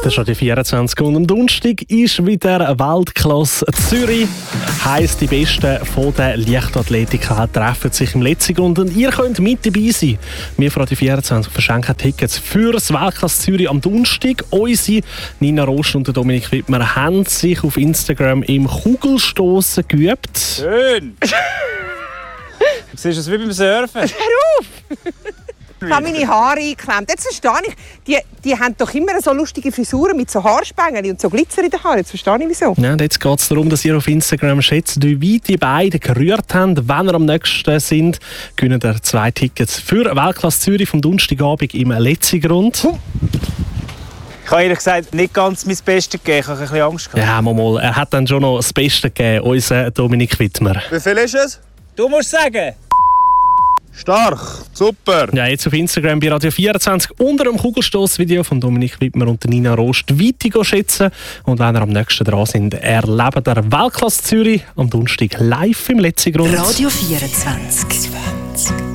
Das ist schon die 24 und am Donnerstag ist wieder Weltklasse Zürich. Heisst, die Besten von der Leichtathletiker treffen sich im letzten Grund und ihr könnt mit dabei sein. Wir von die 24 verschenken Tickets für das Weltklasse Zürich am Donnerstag. Unsere Nina Rost und Dominik Wittmer haben sich auf Instagram im Kugelstossen geübt. Schön! Du siehst es wie beim Surfen. Hör auf! Ich habe meine Haare eingeklemmt. Jetzt verstehe ich, die haben doch immer so lustige Frisuren mit so Haarspängeln und so Glitzer in den Haaren. Jetzt verstehe ich, wieso. Ja, und jetzt geht es darum, dass ihr auf Instagram schätzt, wie weit die beiden gerührt haben. Wenn ihr am nächsten sind, gewinnen ihr 2 Tickets für Weltklasse Zürich vom Donnerstagabend im Letzigrund. Ich habe ehrlich gesagt nicht ganz mein Bestes gegeben. Ich habe ein bisschen Angst gehabt. Ja, mal. Er hat dann schon noch das Beste gegeben, unser Dominik Wittmer. Wie viel ist es? Du musst sagen! Stark, super. Ja, jetzt auf Instagram bei Radio 24 unter dem Kugelstoss-Video von Dominik Wittmer und Nina Rost weiter schätzen. Und wenn ihr am nächsten dran sind, erlebt ihr Weltklasse Zürich am Donnerstag live im Letzigrund. Radio 24.